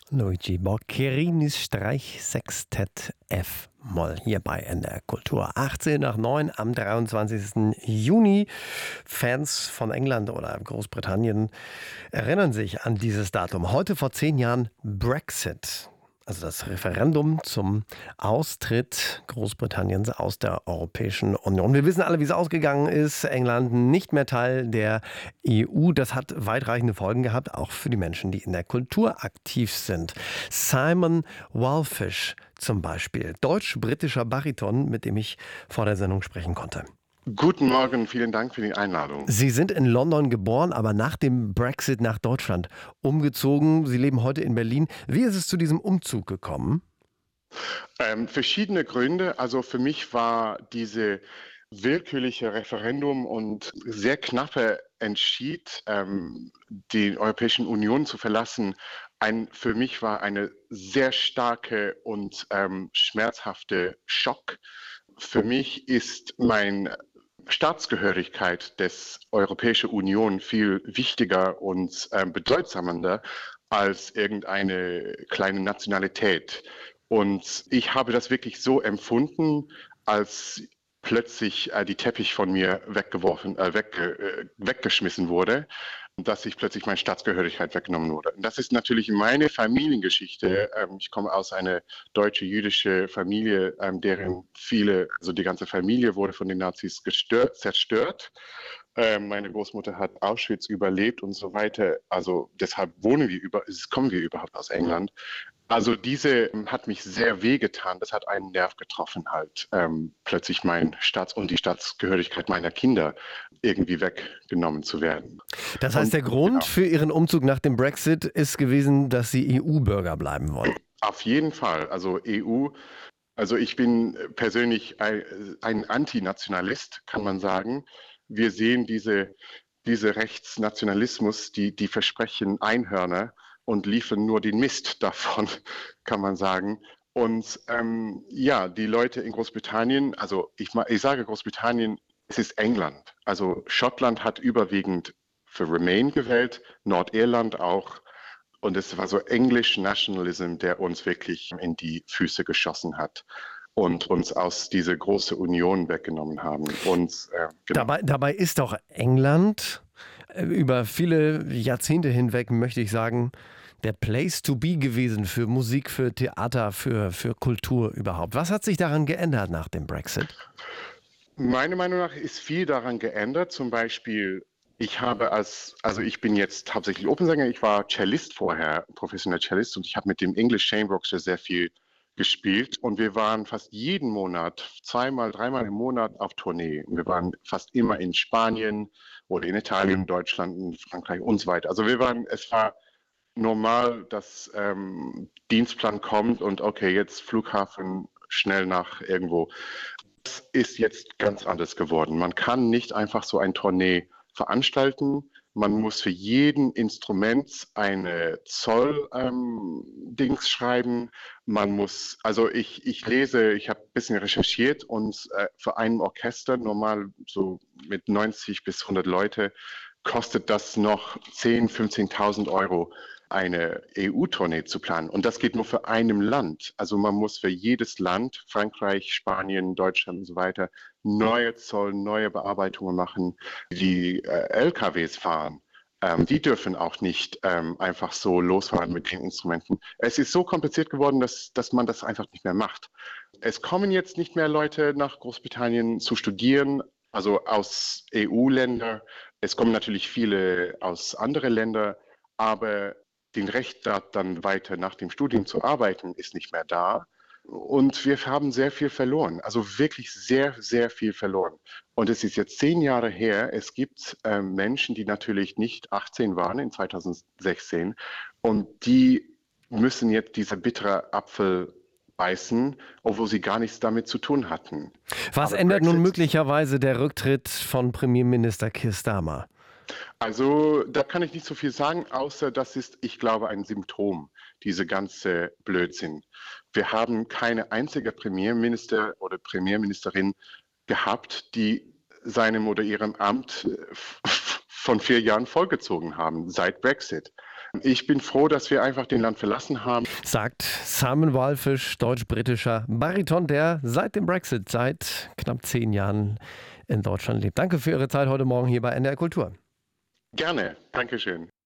Luigi Boccherinis Streichsextett F-Moll hier bei NDR Kultur. 18 nach 9 am 23. Juni. Fans von England oder Großbritannien erinnern sich an dieses Datum. Heute vor 10 Jahren Brexit. Also das Referendum zum Austritt Großbritanniens aus der Europäischen Union. Wir wissen alle, wie es ausgegangen ist. England nicht mehr Teil der EU. Das hat weitreichende Folgen gehabt, auch für die Menschen, die in der Kultur aktiv sind. Simon Walfish zum Beispiel, deutsch-britischer Bariton, mit dem ich vor der Sendung sprechen konnte. Guten Morgen, vielen Dank für die Einladung. Sie sind in London geboren, aber nach dem Brexit nach Deutschland umgezogen. Sie leben heute in Berlin. Wie ist es zu diesem Umzug gekommen? Verschiedene Gründe. Also für mich war diese willkürliche Referendum und sehr knappe Entschied, die Europäische Union zu verlassen, für mich war eine sehr starke und schmerzhafte Schock. Für mich ist meine Staatsgehörigkeit des Europäischen Union viel wichtiger und bedeutsamer als irgendeine kleine Nationalität. Und ich habe das wirklich so empfunden, als plötzlich die Teppich von mir weggeschmissen wurde, dass ich plötzlich meine Staatsgehörigkeit weggenommen wurde. Und das ist natürlich meine Familiengeschichte. Ich komme aus einer deutsche-jüdische Familie, also die ganze Familie wurde von den Nazis zerstört. Meine Großmutter hat Auschwitz überlebt und so weiter. Also deshalb kommen wir überhaupt aus England. Also diese hat mich sehr wehgetan. Das hat einen Nerv getroffen, halt plötzlich die Staatsgehörigkeit meiner Kinder irgendwie weggenommen zu werden. Das heißt, der Grund für Ihren Umzug nach dem Brexit ist gewesen, dass Sie EU-Bürger bleiben wollen. Auf jeden Fall. Also EU. Also ich bin persönlich ein Antinationalist, kann man sagen. Wir sehen diese Rechtsnationalismus, die versprechen Einhörner und liefern nur den Mist davon, kann man sagen. Und die Leute in Großbritannien, also ich sage Großbritannien, es ist England. Also Schottland hat überwiegend für Remain gewählt, Nordirland auch. Und es war so English Nationalism, der uns wirklich in die Füße geschossen hat und uns aus dieser großen Union weggenommen haben. Genau. Dabei ist doch England über viele Jahrzehnte hinweg, möchte ich sagen, der Place to be gewesen für Musik, für Theater, für Kultur überhaupt. Was hat sich daran geändert nach dem Brexit? Meiner Meinung nach ist viel daran geändert. Zum Beispiel, ich bin jetzt hauptsächlich Opernsänger. Ich war Cellist vorher, professioneller Cellist, und ich habe mit dem English Chamber Orchestra sehr viel gespielt. Und wir waren fast jeden Monat, dreimal im Monat auf Tournee. Wir waren fast immer in Spanien oder in Italien, Deutschland, in Frankreich und so weiter. Also es war normal, dass Dienstplan kommt und okay, jetzt Flughafen, schnell nach irgendwo. Das ist jetzt ganz anders geworden. Man kann nicht einfach so ein Tournee veranstalten. Man muss für jeden Instrument eine Zoll-Dings schreiben. Ich habe ein bisschen recherchiert und für ein Orchester, normal so mit 90 bis 100 Leute, kostet das noch 10.000, 15.000 Euro, eine EU-Tournee zu planen. Und das geht nur für einem Land. Also man muss für jedes Land, Frankreich, Spanien, Deutschland und so weiter, neue Zoll, neue Bearbeitungen machen. Die LKWs fahren. Die dürfen auch nicht einfach so losfahren mit den Instrumenten. Es ist so kompliziert geworden, dass man das einfach nicht mehr macht. Es kommen jetzt nicht mehr Leute nach Großbritannien zu studieren, also aus EU-Ländern. Es kommen natürlich viele aus anderen Ländern, aber den Recht, dann weiter nach dem Studium zu arbeiten, ist nicht mehr da. Und wir haben sehr viel verloren, also wirklich sehr, sehr viel verloren. Und es ist jetzt 10 Jahre her. Es gibt Menschen, die natürlich nicht 18 waren in 2016 und die müssen jetzt dieser bittere Apfel beißen, obwohl sie gar nichts damit zu tun hatten. Was ändert nun möglicherweise der Rücktritt von Premierminister Keir Starmer? Also da kann ich nicht so viel sagen, außer das ist, ich glaube, ein Symptom, diese ganze Blödsinn. Wir haben keine einzige Premierminister oder Premierministerin gehabt, die seinem oder ihrem Amt von 4 Jahren vollgezogen haben, seit Brexit. Ich bin froh, dass wir einfach den Land verlassen haben. Sagt Simon Wallfisch, deutsch-britischer Bariton, der seit dem Brexit, seit knapp 10 Jahren in Deutschland lebt. Danke für Ihre Zeit heute Morgen hier bei NDR Kultur. Gerne. Dankeschön.